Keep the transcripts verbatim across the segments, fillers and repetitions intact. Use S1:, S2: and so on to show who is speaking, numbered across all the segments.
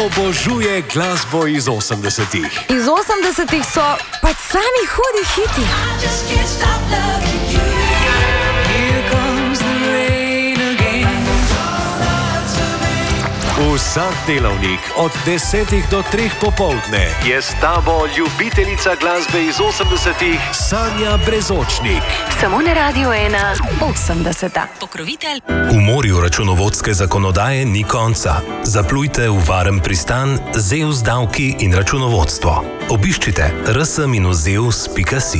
S1: obožuje glasbo iz osemdesetih.
S2: Iz osemdesetih so pač sami hudi hiti.
S1: Vsak delavnik od desetih do treh popoldne je s tabo ljubiteljica glasbe iz osemdesetih Sanja Brezočnik.
S3: Samo na Radio ena osemdeseta. Pokrovitelj.
S4: V morju računovodske zakonodaje ni konca. Zaplujte v varen pristan Zeus davki in računovodstvo. Obiščite r s minus zeus pika si.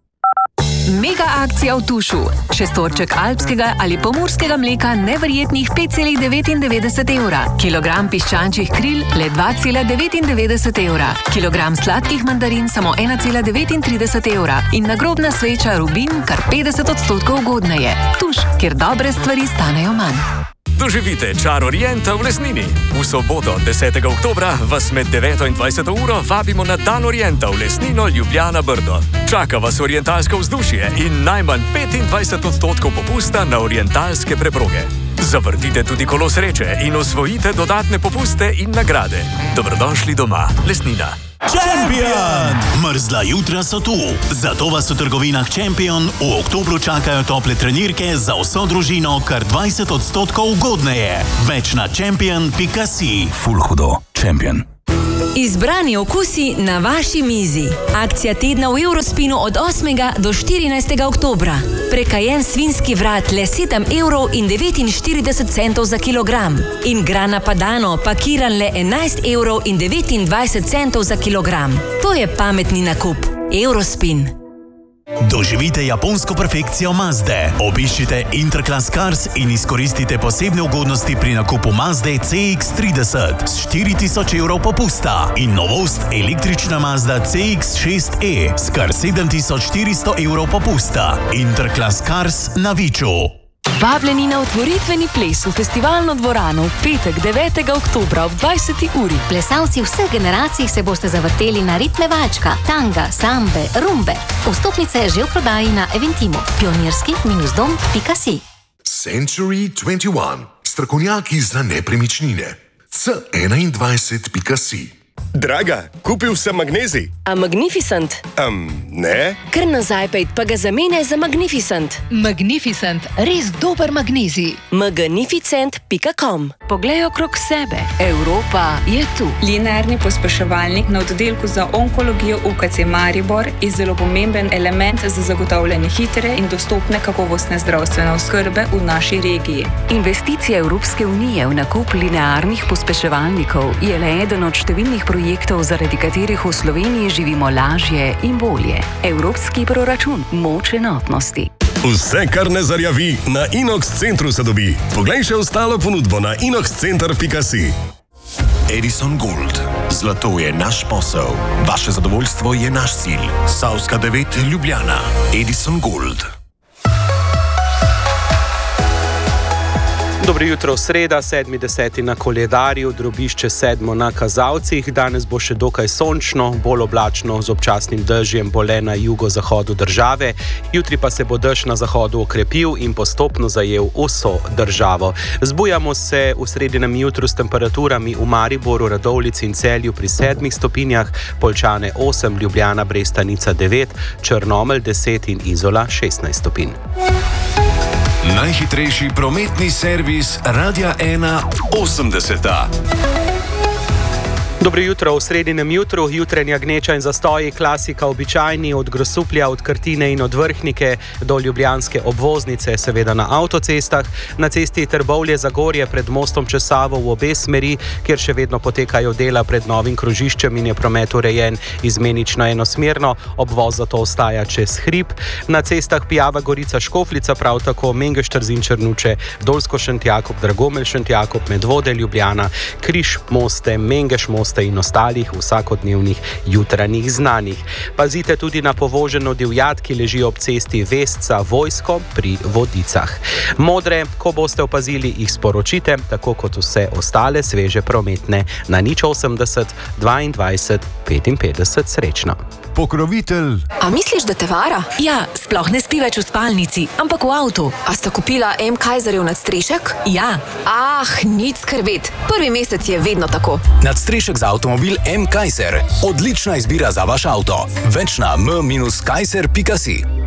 S3: Mega akcija v Tušu. Šestorček alpskega ali pomurskega mleka neverjetnih pet celih devetindevetdeset evra. Kilogram piščančjih kril le dva celih devetindevetdeset evra. Kilogram sladkih mandarin samo ena celih devetintrideset evra. In nagrobna sveča Rubin kar petdeset odstotkov ugodneje. Tuš, kjer dobre stvari stanejo manj.
S5: Doživite čar Orienta v Lesnini. V soboto, desetega oktobra, vas med deveto in dvajseto uro vabimo na Dan Orienta v Lesnino Ljubljana Brdo. Čaka vas orientalsko vzdušje in najmanj petindvajset odstotkov popusta na orientalske preproge. Zavrtite tudi kolo sreče in osvojite dodatne popuste in nagrade. Dobrodošli doma, Lesnina.
S6: Champion! Mrzla jutra so tu, zato vas v trgovinah Champion v oktobru čakajo tople trenirke za vso družino kar dvajset odstotkov ugodneje. Več na champion pika si.
S4: Ful hudo. Champion.
S7: Izbrani okusi na vaši mizi. Akcija tedna v Eurospinu od osmega do štirinajstega oktobra. Prekajen svinski vrat le sedem evrov in devetinštirideset centov za kilogram. In grana padano pakiran le enajst evrov in devetindvajset centov za kilogram. To je pametni nakup. Eurospin.
S6: Doživite japonsko perfekcijo Mazde. Obiščite Interclass Cars in izkoristite posebne ugodnosti pri nakupu Mazde C X trideset s štiri tisoč evrov popusta in novost električna Mazda C X šest E s kar sedem tisoč štiristo evrov popusta. Interclass Cars na Viču.
S3: Vabljeni na otvoritveni ples v festivalno dvorano v petek devetega oktobra ob dvajseti uri.
S8: Plesalci vseh generacij se boste zavrteli na ritme valčka, tanga, sambe, rumbe. Vstopnice že v prodaji na Eventimu. pionirski minus dom pika si.
S9: Century dvajset ena. Strokovnjaki za nepremičnine. C enaindvajset pika si.
S10: Draga, kupil sem magnezij.
S11: A Magnificent?
S10: Um, ne.
S11: Kar na Zajpejt pa ga zamenjaj za Magnificent.
S12: Magnificent, res dober magnezij.
S11: magnificent pika com.
S3: Poglej okrog sebe. Evropa je tu.
S13: Linearni pospeševalnik na oddelku za onkologijo U K C Maribor je zelo pomemben element za zagotavljanje hitre in dostopne kakovostne zdravstvene oskrbe v naši regiji.
S3: Investicija Evropske unije v nakup linearnih pospeševalnikov je le eden od številnih projektov, zaradi katerih v Sloveniji živimo lažje in bolje. Evropski proračun, moč enotnosti.
S10: Vse, kar ne zarjavi, na Inox centru se dobi. Poglej še ostalo ponudbo na inox center pika si.
S9: Edison Gold. Zlato je naš posel. Vaše zadovoljstvo je naš cilj. Savska devet Ljubljana. Edison Gold.
S14: Dobro jutro, sreda, sedmi deseti na koledarju, drobišče sedmo na kazalcih. Danes bo še dokaj sončno, bolj oblačno z občasnim dežjem bo le na jugozahodu države. Jutri pa se bo dež na zahodu okrepil in postopno zajel vso državo. Zbujamo se v sredinem jutru s temperaturami v Mariboru, Radovljici in Celju pri sedmih stopinjah, Poljčane osem, Ljubljana, Brestanica devet, Črnomelj deset in Izola šestnajst stopinj.
S1: Najhitrejši prometni servis Radia ena osemdeseta.
S14: Dobro jutro, v sredinem jutru, jutrenja gneča in zastoji, klasika običajni od Grosuplja, od Krtine in od Vrhnike do ljubljanske obvoznice, seveda na avtocestah, na cesti Trbovlje-Zagorje pred mostom čez Savo v obe smeri, kjer še vedno potekajo dela pred novim krožiščem in je promet urejen izmenično enosmerno, obvoz zato ostaja čez hrib. Na cestah Pijava Gorica-Škofljica, prav tako Mengeš-Trzin-Črnuče, Dolsko-Šentjakob, Dragomelj-Šentjakob, Medvode, Ljubljana, Križ-Moste, Mengeš-Moste in ostalih vsakodnevnih jutranjih znanih. Pazite tudi na povoženo divjad, ki leži ob cesti Vesca-Vojsko pri Vodicah. Modre, ko boste opazili, jih sporočite, tako kot vse ostale sveže prometne na nič osemdeset dvaindvajset petinpetdeset. Srečno!
S15: pokrovitelj.
S2: A misliš, da te vara?
S3: Ja, sploh ne spi več v spalnici, ampak v avtu.
S2: A sta kupila M. Kaiserjev nadstrešek?
S3: Ja.
S2: Ah, nič skrbeti. Prvi mesec je vedno tako.
S16: Nadstrešek za avtomobil M. Kaiser. Odlična izbira za vaš avto. Več na m dash kaiser pika si.